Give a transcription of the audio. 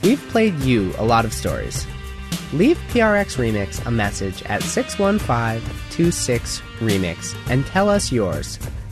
We've played you a lot of stories. Leave PRX Remix a message at 615-26-REMIX and tell us yours.